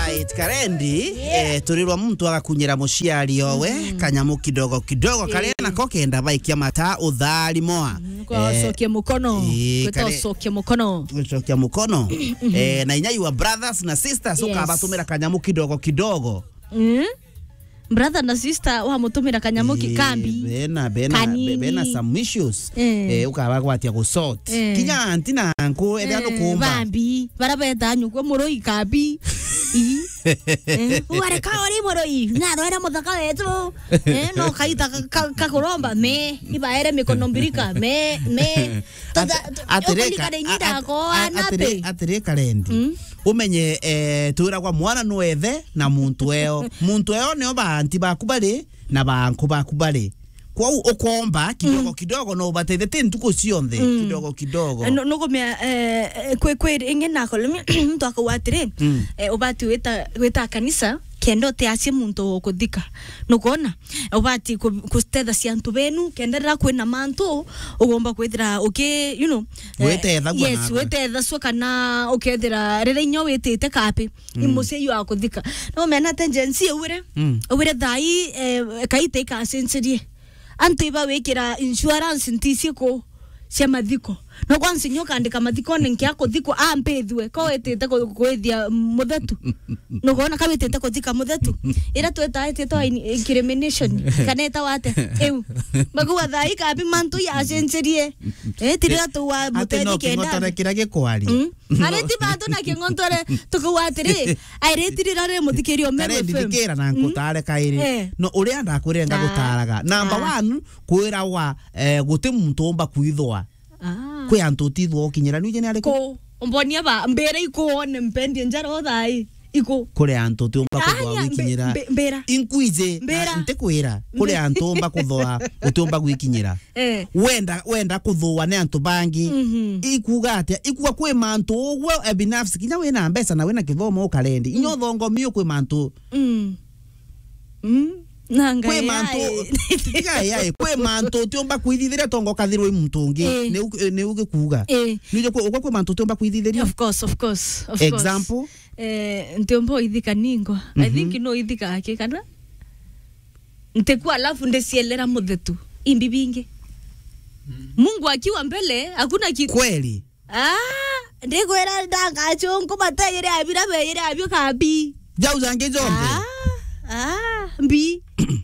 Alright, Karendi, turirwa muntu agakunyira muciari owe kanyamu kidogo kidogo kale nako kenda baikia mata uthari moa. Kwa sokia mukono. Kwa sokia mukono. Sokia mukono. Na inya you brothers na sisters ukabatumira kanyamu kidogo kidogo. Brother na sister wa mutumira kanyamu kikambi. Bena some issues. Ukabagwatia go sort. Kinya antina anko edano kumba. Bambi, barabeta nyuko moro ikambi. Uare kaori moroi ngaro era muthaka wetu no kaita kakoromba me ibaere mikonombirika me atere Karendi umenye tura kwa mwana noethe na muntu eo neo banti bakubale na banku bakubale kwa ukomba kidogo kidogo no batete ntuko cionthe kidogo kidogo no gomea kwe ingena kole mtu akawatire obati weta kanisa kendo te asie muntu kuthika no kona obati kustetha ciantu benu kenderera kwina mantu ugomba kwithira wetetha yes wetetha so kana ukethira rere inyo wetete kapi imuse yu akuthika no mena tendency ure thai kaite ka sensory antu iba wekira insurance ntisiko cia mathiko no kwanza nyoka andika mathiko nenkia kuthiko ampethwe ko wetete kwethia muthetu no kona ka wetete kuthika muthetu ira twetaite to incrimination kaneta wate eu bagwa thai ka bi mantu ya senserie tira to wa mutethi kenda ngotore kirage kwari areti batu na kingontore tukwatire airetirira re muthikirio mwe ndikira na nkutare kairi no uri anda kurenga gutaraga number 1 kwira wa guti muntu omba kuithwa kwe antu tithwo kinyira ni jene ariko ombonia ba mbere iko ne mpendi njaro thai iko kure antu tumba kuthwa wikinyira inkuize ntekwira kure antu omba kuthwa utumba gwikinyira wenda kuthwa ne antu bangi ikuga atia ikuga kwe mantu ogwo ebinafsi kinya wena mbesa na wena kithomo Karendi inyo thongo mio kwe mantu nanga kwe mantu kwe mantu tumba kwithithira tongo kathirwe mutungi ne uge kuga nije kwe mantu tumba kwithithiria of course example ntombo ithika ningo I think no ithika ake kana ntekwa alafu ndesielera muthetu imbi bingi Mungu akiwa mbele hakuna kitu kweli ndekwera ndanga chongo matayire abira beyire abyo kabi jauzange jombe mbi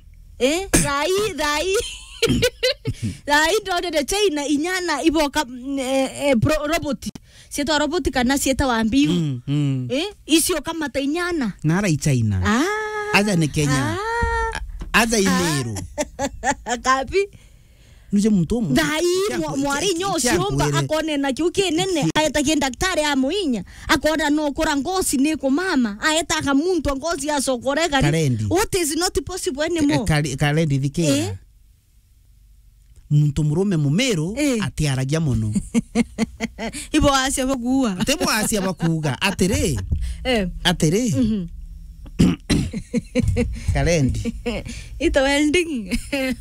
rai ndo de China inyana iboka roboti sieta roboti kana sieta wambiu isio kama tainyana nara China aza ne Kenya aza Imeru kapi nuje muntu dai mwari nyo siomba akone na kiuke nene ayeta daktari amuinya akona no kora ngosi neko mama ayeta ka muntu ngosi asokoreka what is not possible anymore Karendi thikira muntu murume mumero atiaragia muno ibo asia bakuwa tebo asia bakuga atere Karendi ito welding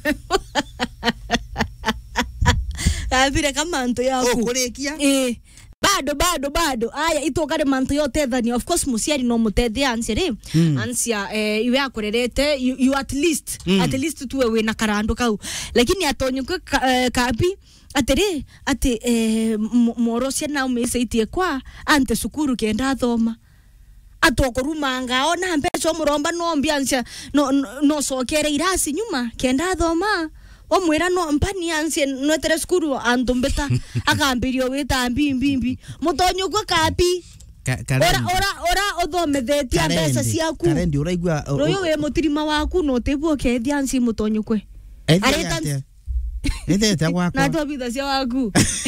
abire kama mantu yako kurekia bado aya itokare mantu yote thani of course musiari no mutethia ansiri ansia iwe akurerete you at least tuwe we na karando kau lakini atonyuke kapi atere ati morosia na umesaitie kwa ante sukuru kenda thoma atokorumanga ona mbeso muromba no mbiansia no sokere irasi nyuma kenda thoma omwera no mpani ansie no tere skuru andumbeta akambirio weta mbimbi mutonyo kwa kapi ora othomethetia mbeca ciaku Karendi uraigwa royo we mutirima waku no tebuo kethia ansi mutonyo kwe areta nete gwako na thobitha cia waku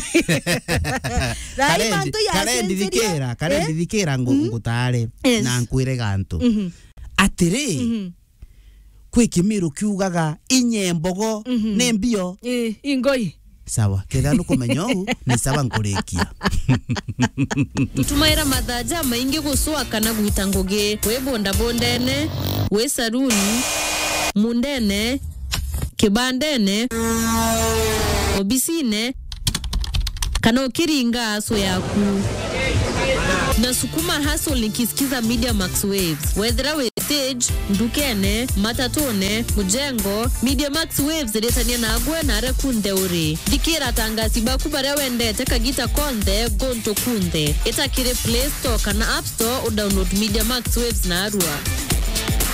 Karendi thikira ngutare na nkwire gantu atire kwe Kimiru kiugaga inyembogo nembio ingoi sawa ketha nukumenyo ni sawa nkurekia tumaira mathaja maingi guswa kana gwita ngugi we bonda bondene we saruni mundene kibandene obisine kana ukiringa aso yaku na sukuma hustle nikisikiza Media Max Waves. Whether we stage, ndukene, matatone, mujengo, Media Max Waves retania na agwe na rekunde uri. Dikira tangasi baku bare wende teka gita konde gonto kunde. Eta kire Play Store kana App Store o download Media Max Waves na arua.